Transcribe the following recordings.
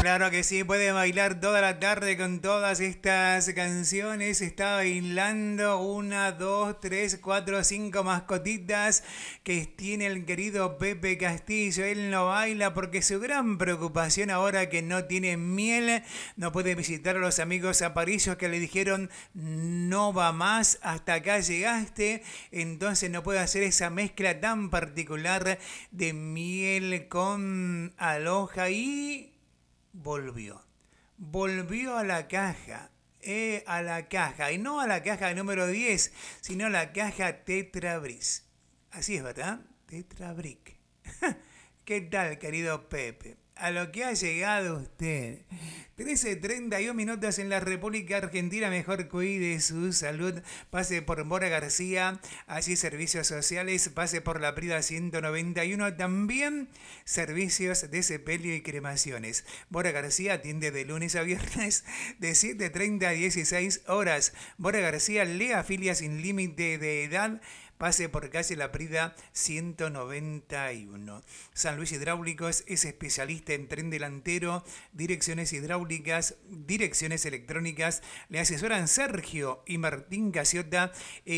Claro que sí, puede bailar toda la tarde con todas estas canciones. Está bailando una, dos, tres, cuatro, cinco mascotitas que tiene el querido Pepe Castillo. Él no baila porque su gran preocupación ahora que no tiene miel, no puede visitar a los amigos aparillos que le dijeron no va más, hasta acá llegaste. Entonces no puede hacer esa mezcla tan particular de miel con aloja y volvió. Volvió a la caja, y no a la caja número 10 sino a la caja Tetrabris. Así es, ¿verdad? Tetrabric. ¿Qué tal, querido Pepe? A lo que ha llegado usted. 13:31 en la República Argentina. Mejor cuide su salud. Pase por Mora García. Allí servicios sociales. Pase por la Prida 191. También servicios de sepelio y cremaciones. Mora García atiende de lunes a viernes de 7:30 a 16 horas. Mora García le afilia sin límite de edad. Pase por calle La Prida 191. San Luis Hidráulicos es especialista en tren delantero, direcciones hidráulicas, direcciones electrónicas. Le asesoran Sergio y Martín Casiota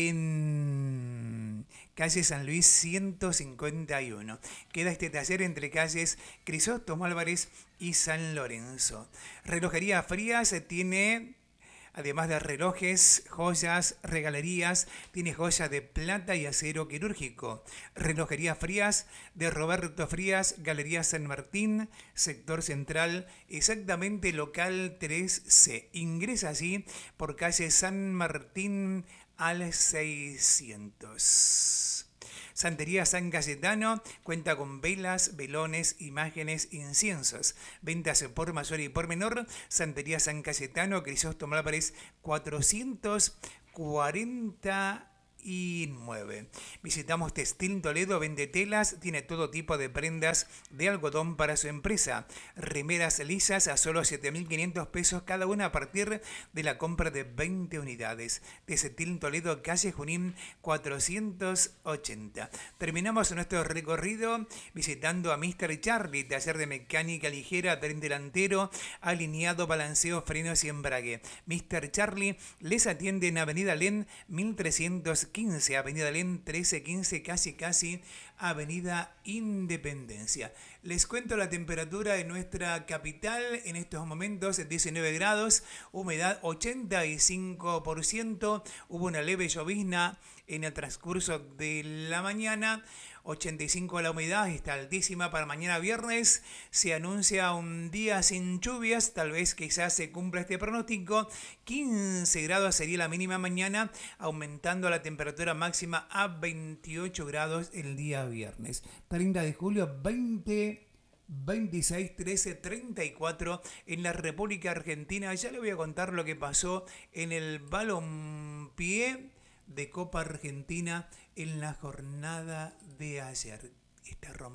en calle San Luis 151. Queda este taller entre calles Crisóstomo Álvarez y San Lorenzo. Relojería Frías tiene... Además de relojes, joyas, regalerías, tiene joyas de plata y acero quirúrgico. Relojería Frías de Roberto Frías, Galería San Martín, sector central, exactamente local 3C. Ingresa allí por calle San Martín al 600. Santería San Cayetano cuenta con velas, velones, imágenes, inciensos. Ventas por mayor y por menor. Santería San Cayetano, Crisóstomo Álvarez 449. Visitamos Textil Toledo, vende telas, tiene todo tipo de prendas de algodón para su empresa. Remeras lisas a solo 7.500 pesos cada una a partir de la compra de 20 unidades. Textil Toledo, calle Junín 480. Terminamos nuestro recorrido visitando a Mr. Charlie, taller de mecánica ligera, tren delantero, alineado, balanceo, frenos y embrague. Mr. Charlie les atiende en Avenida Len 1315, Avenida Len 1315, casi Avenida Independencia. Les cuento la temperatura de nuestra capital en estos momentos: 19 grados, humedad 85%, hubo una leve llovizna en el transcurso de la mañana. 85 la humedad, está altísima para mañana viernes. Se anuncia un día sin lluvias, tal vez quizás se cumpla este pronóstico. 15 grados sería la mínima mañana, aumentando la temperatura máxima a 28 grados el día viernes. 30 de julio, 26, 13, 34 en la República Argentina. Ya le voy a contar lo que pasó en el balompié de Copa Argentina en la jornada de ayer. Está Roma.